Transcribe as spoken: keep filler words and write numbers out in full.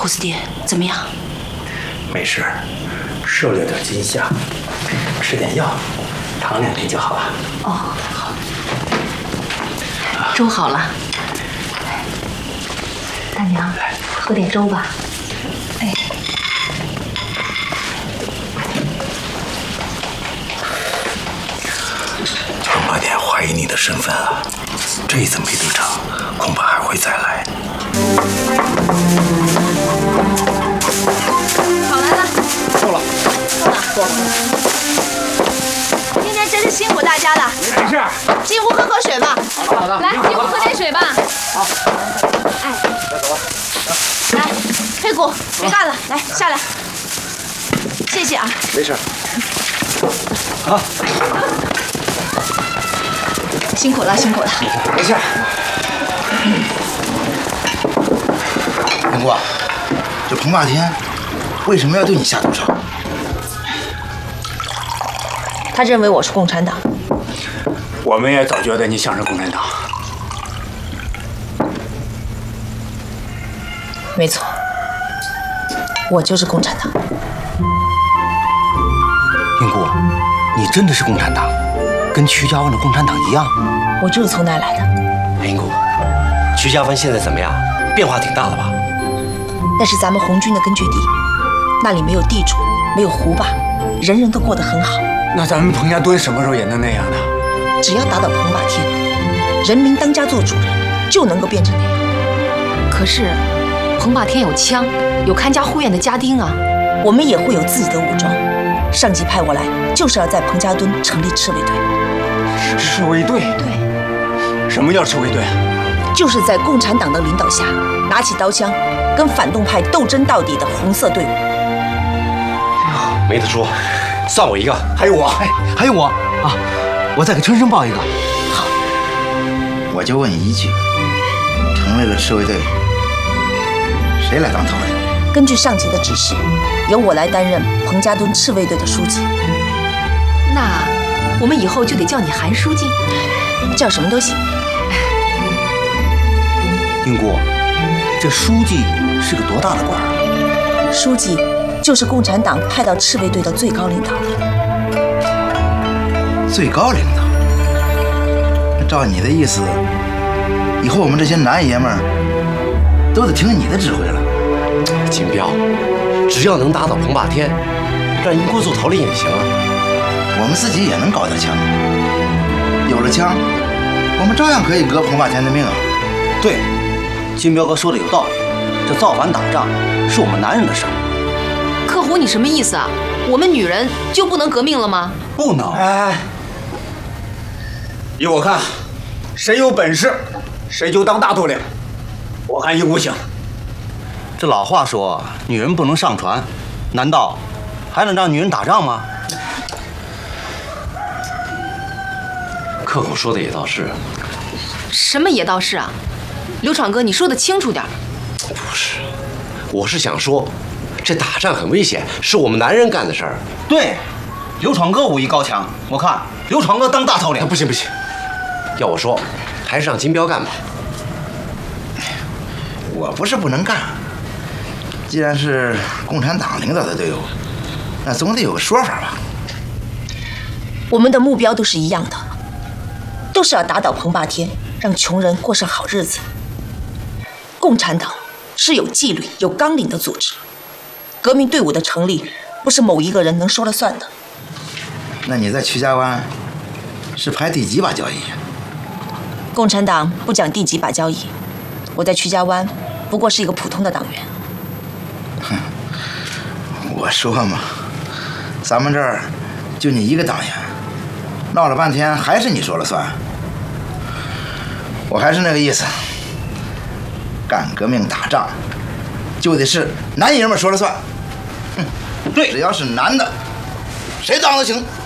胡子爹怎么样？ 没事，受了点惊吓，吃点药，躺两天就好了。 哦，好。粥好了，大娘，喝点粥吧。哎。 彭八天怀疑你的身份啊，这次没得逞，恐怕还会再来。 好来了， 够了， 够了，够了。今天真是辛苦大家了。 没事。 进屋喝口水吧。 好的。 来，进屋喝点水吧。 好。 哎，来走吧。来，黑谷，别干了，来下来。谢谢啊。 没事。好。 辛苦了，辛苦了。 没事。 林姑，这彭霸天为什么要对你下毒手？ 他认为我是共产党。 我们也早觉得你像是共产党。 没错，我就是共产党。 林姑，你真的是共产党，跟曲家湾的共产党一样。 我就是从那儿来的。 林姑，曲家湾现在怎么样？变化挺大的吧？ 那是咱们红军的根据地，那里没有地主，没有胡霸，人人都过得很好。 那咱们彭家墩什么时候也能那样呢？ 只要打倒彭霸天，人民当家做主人，就能够变成那样。可是，彭霸天有枪，有看家护院的家丁啊，我们也会有自己的武装。上级派我来，就是要在彭家墩成立赤卫队。 赤卫队？ 对。 什么叫赤卫队？ 就是在共产党的领导下，拿起刀枪，跟反动派斗争到底的红色队伍。 没得说，算我一个。 还有我， 哎，还有我啊！我再给春生报一个。 好， 我就问一句，成立了赤卫队，谁来当头领？ 根据上级的指示，由我来担任彭家墩赤卫队的书记。那我们以后就得叫你韩书记，叫什么都行。 英姑，这书记是个多大的官啊？ 书记就是共产党派到赤卫队的最高领导。 最高领导？那照你的意思，以后我们这些男爷们儿都得听你的指挥了。 金彪，只要能打倒彭霸天，让英姑做头领也行啊。 我们自己也能搞点枪，有了枪，我们照样可以革彭霸天的命啊。 对，金彪哥说的有道理，这造反打仗是我们男人的事儿。 克虎，你什么意思啊？我们女人就不能革命了吗？ 不能。 哎，依我看，谁有本事，谁就当大头领。我看英姑行。 这老话说，女人不能上船，难道还能让女人打仗吗？ 克虎说的也倒是。 什么也倒是啊，刘闯哥，你说的清楚点。 不是，我是想说，这打仗很危险，是我们男人干的事儿。 对，刘闯哥武艺高强，我看刘闯哥当大头领。 不行不行，要我说，还是让金彪干吧。 我不是不能干，既然是共产党领导的队伍，那总得有个说法吧。 我们的目标都是一样的，都是要打倒彭霸天，让穷人过上好日子。共产党是有纪律、有纲领的组织，革命队伍的成立不是某一个人能说了算的。 那你在曲家湾是排第几把交椅？ 共产党不讲第几把交椅，我在曲家湾不过是一个普通的党员。 哼，我说嘛，咱们这儿就你一个党员，闹了半天还是你说了算。我还是那个意思，干革命打仗就得是男爷们说了算。嗯，对，只要是男的，谁当都行。